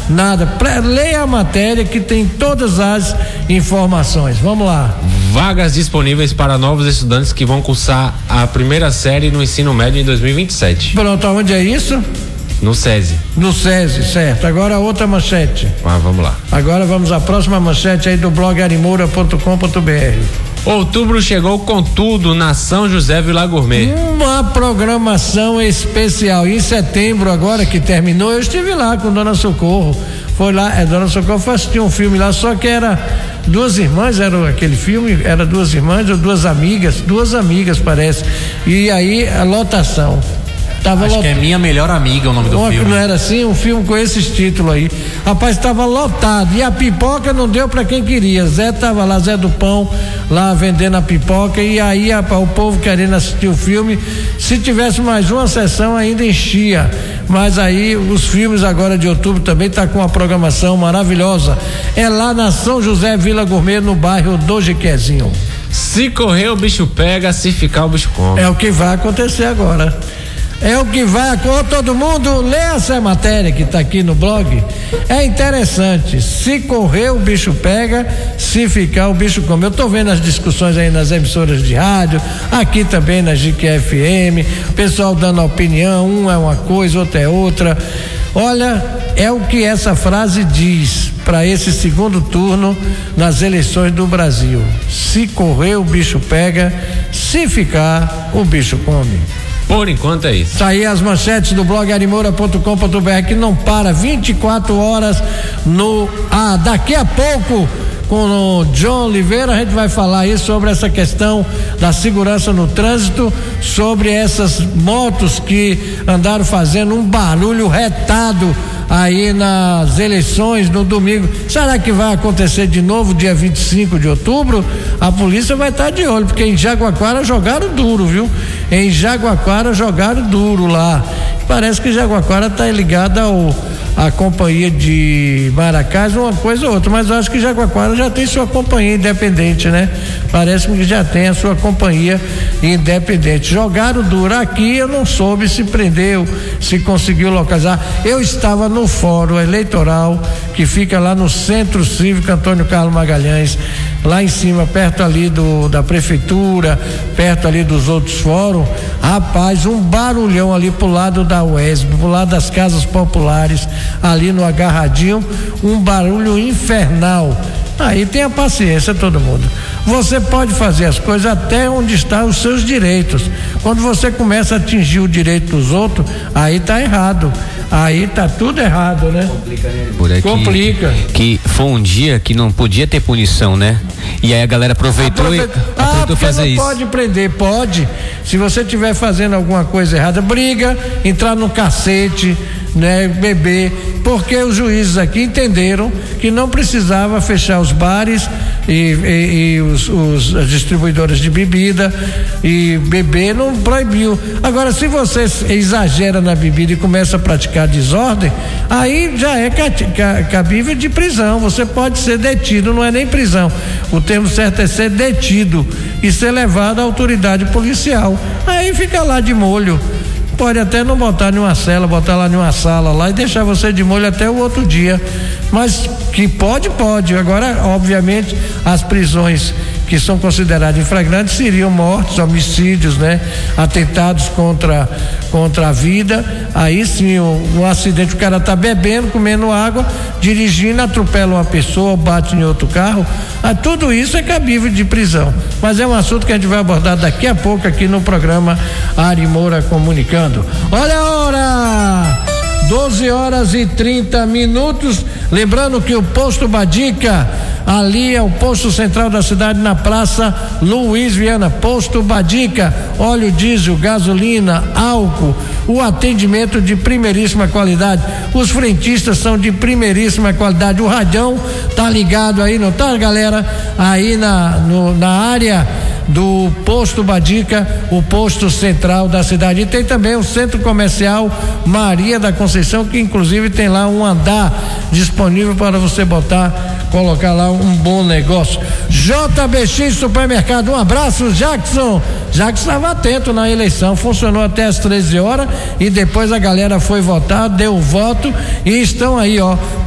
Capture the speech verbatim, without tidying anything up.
nada. Leia a matéria que tem todas as informações. Vamos lá. Vagas disponíveis para novos estudantes que vão cursar a primeira série no ensino médio em dois mil e vinte e sete. Pronto, onde é isso? No SESI. No SESI, certo. Agora outra manchete. Ah, vamos lá. Agora vamos à próxima manchete aí do blog arimoura ponto com ponto b r. Outubro chegou com tudo na São José Vila Gourmet. Uma programação especial. Em setembro, agora que terminou, eu estive lá com Dona Socorro. Foi lá, é, Dona Socorro foi assistir um filme lá, só que era duas irmãs, era aquele filme, era duas irmãs ou duas amigas, duas amigas parece. E aí a lotação. Tava Acho lot... que é Minha Melhor Amiga o nome do Uma, filme. Não era assim? Um filme com esses títulos aí. Rapaz, estava lotado. E a pipoca não deu para quem queria. Zé tava lá, Zé do Pão, lá vendendo a pipoca. E aí a, o povo querendo assistir o filme. Se tivesse mais uma sessão, ainda enchia. Mas aí os filmes agora de outubro também tá com uma programação maravilhosa. É lá na São José Vila Gourmet, no bairro do Jiquezinho. Se correr o bicho pega, se ficar o bicho come. É o que vai acontecer agora. É o que vai acontecer. Todo mundo lê essa matéria que está aqui no blog. É interessante. Se correr o bicho pega, se ficar o bicho come. Eu estou vendo as discussões aí nas emissoras de rádio, aqui também na G Q F M, o pessoal dando opinião, um é uma coisa, outro é outra. Olha, é o que essa frase diz para esse segundo turno nas eleições do Brasil. Se correr o bicho pega, se ficar o bicho come. Por enquanto é isso. Tá aí as manchetes do blog arimoura ponto com ponto b r que não para vinte e quatro horas no ah, daqui a pouco com o John Oliveira a gente vai falar aí sobre essa questão da segurança no trânsito, sobre essas motos que andaram fazendo um barulho retado aí nas eleições no domingo. Será que vai acontecer de novo dia vinte e cinco de outubro? A polícia vai estar de olho, porque em Jaguaquara jogaram duro, viu? Em Jaguaquara jogaram duro lá. Parece que Jaguaquara está ligada ao a companhia de Maracás, uma coisa ou outra, mas eu acho que Jaguaquara já tem sua companhia independente, né? Parece que já tem a sua companhia independente. Jogaram duro aqui, eu não soube se prendeu, se conseguiu localizar. Eu estava no fórum eleitoral que fica lá no Centro Cívico Antônio Carlos Magalhães, lá em cima, perto ali do da prefeitura, perto ali dos outros fóruns. Rapaz, um barulhão ali pro lado da U E S B, pro lado das casas populares, ali no agarradinho, um barulho infernal. Aí tenha paciência todo mundo. Você pode fazer as coisas até onde estão os seus direitos. Quando você começa a atingir o direito dos outros, aí tá errado. Aí tá tudo errado, né? Complica, né? Por aqui, Complica. Que foi um dia que não podia ter punição, né? E aí a galera aproveitou Aproveita... e ah, aproveitou fazer não isso. Pode prender, pode. Se você estiver fazendo alguma coisa errada, briga, entrar no cacete, né, beber, porque os juízes aqui entenderam que não precisava fechar os bares e, e, e os, os as distribuidoras de bebida, e beber não proibiu. Agora, se você exagera na bebida e começa a praticar desordem, aí já é cabível de prisão. Você pode ser detido, não é nem prisão, o termo certo é ser detido e ser levado à autoridade policial. Aí fica lá de molho. Pode até não botar em uma cela, botar lá em uma sala lá e deixar você de molho até o outro dia. Mas que pode, pode. Agora, obviamente, as prisões que são consideradas em flagrantes seriam mortes, homicídios, né? Atentados contra, contra a vida. Aí sim, um, um acidente, o cara tá bebendo, comendo água, dirigindo, atropela uma pessoa, bate em outro carro. Ah, tudo isso é cabível de prisão. Mas é um assunto que a gente vai abordar daqui a pouco aqui no programa Ari Moura Comunicando. Olha a hora! doze horas e trinta minutos. Lembrando que o posto Badica, ali é o posto central da cidade, na Praça Luiz Viana. Posto Badica, óleo diesel, gasolina, álcool, o atendimento de primeiríssima qualidade. Os frentistas são de primeiríssima qualidade. O radião tá ligado aí, não tá, galera? Aí na, no, na área do posto Badica, o posto central da cidade. E tem também o centro comercial Maria da Conceição, que inclusive tem lá um andar disponível para você botar, colocar lá um bom negócio. J B X Supermercado, um abraço, Jackson. Jackson estava atento na eleição, funcionou até as treze horas e depois a galera foi votar, deu o voto e estão aí, ó,